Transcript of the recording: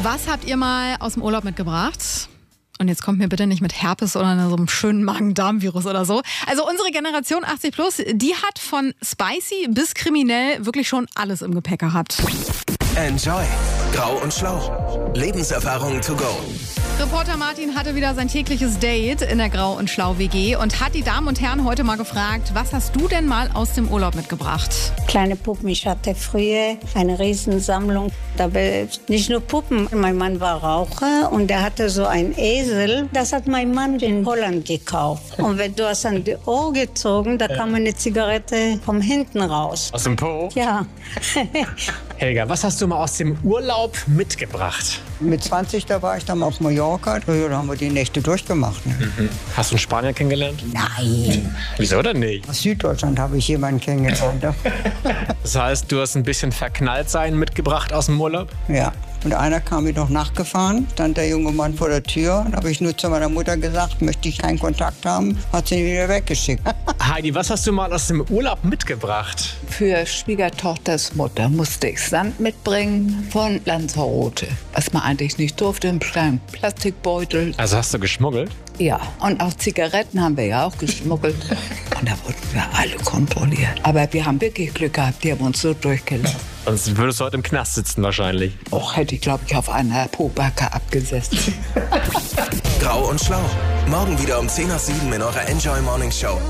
Was habt ihr mal aus dem Urlaub mitgebracht? Und jetzt kommt mir bitte nicht mit Herpes oder so einem schönen Magen-Darm-Virus oder so. Also unsere Generation 80+, die hat von spicy bis kriminell wirklich schon alles im Gepäck gehabt. Enjoy. Grau und Schlau. Lebenserfahrungen to go. Reporter Martin hatte wieder sein tägliches Date in der Grau und Schlau WG und hat die Damen und Herren heute mal gefragt, was hast du denn mal aus dem Urlaub mitgebracht? Kleine Puppen. Ich hatte früher eine Riesensammlung. Dabei nicht nur Puppen. Mein Mann war Raucher und der hatte so einen Esel. Das hat mein Mann in Holland gekauft. Und wenn du hast an die Ohr gezogen, da kam eine Zigarette von hinten raus. Aus dem Po? Ja. Helga, was hast du mal aus dem Urlaub mitgebracht? Mit 20, da war ich dann auf Mallorca. Da haben wir die Nächte durchgemacht. Ne? Hast du einen Spanier kennengelernt? Nein. Wieso denn nicht? Aus Süddeutschland habe ich jemanden kennengelernt. Das heißt, du hast ein bisschen Verknalltsein mitgebracht aus dem Urlaub? Ja. Und einer kam mir noch nachgefahren, stand der junge Mann vor der Tür. Da habe ich nur zu meiner Mutter gesagt, möchte ich keinen Kontakt haben, hat sie ihn wieder weggeschickt. Heidi, was hast du mal aus dem Urlaub mitgebracht? Für Schwiegertochters Mutter musste ich Sand mitbringen von Lanzarote. Was man eigentlich nicht durfte, im kleinen Plastikbeutel. Also hast du geschmuggelt? Ja, und auch Zigaretten haben wir ja auch geschmuggelt. Und da wurden wir alle kontrolliert. Aber wir haben wirklich Glück gehabt, die haben uns so durchgelassen. Sonst würdest du heute im Knast sitzen wahrscheinlich. Och, hätte ich, glaube ich, auf einer Pobacke abgesessen. Grau und Schlau. Morgen wieder um 10 nach 7 in eurer Enjoy Morning Show.